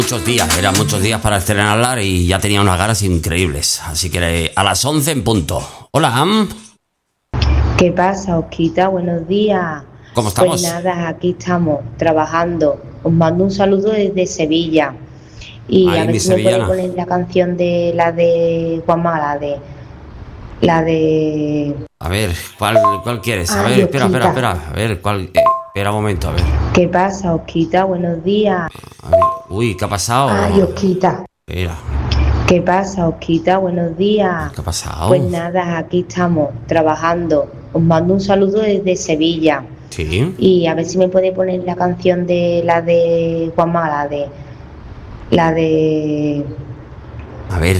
Eran muchos días para estrenarla y ya tenía unas ganas increíbles. Así que a las 11 en punto. Hola, Am. ¿Qué pasa, Osquita? Buenos días. ¿Cómo estamos? Pues nada, aquí estamos trabajando. Os mando un saludo desde Sevilla. Y Ay, a ver mi si me puede sevillana. poner la canción de la de Juan Magá, la de... A ver, ¿cuál quieres? A Ay, ver, espera. Osquita. A ver, ¿cuál? Espera un momento, a ver. ¿Qué pasa, Osquita? Buenos días. A ver. Uy, ¿qué ha pasado? Ay, Osquita. Espera, ¿Qué pasa, Osquita? Buenos días. ¿qué ha pasado? Pues nada, aquí estamos trabajando. Os mando un saludo desde Sevilla. Sí. Y a ver si me puede poner la canción de la de Juan Magá, la de... A ver.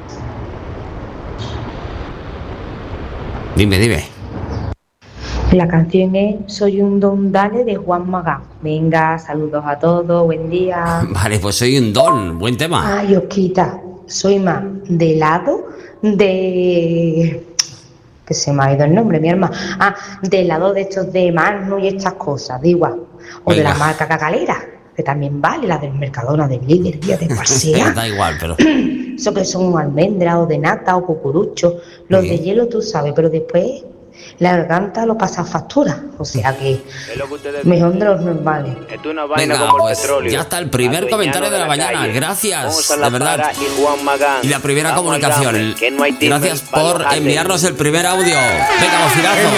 Dime. La canción es Soy un don dale de Juan Magá. Venga, saludos a todos, buen día. Vale, pues soy un don. Buen tema. Ay, Osquita, soy más de helado de... que se me ha ido el nombre, mi hermana. De helado de estos de Magno y estas cosas, da igual. O de la Venga. marca Cacalera, que también vale, la del Mercadona, del Líder, día de pasea. Da igual, pero... Eso que son almendras o de nata o cucurucho. Los Sí. de hielo tú sabes, pero después la garganta lo pasa a factura. O sea que mejor de los normales. Esto es una vaina Venga, como el pues petróleo. ya está el primer comentario de la mañana. calle. Gracias, Vamos a de la verdad. para y Juan Magán. Y la primera Vamos al comunicación. gamble, que no hay timbre Gracias para por los jardines. enviarnos el primer audio. Venga, bocinazo.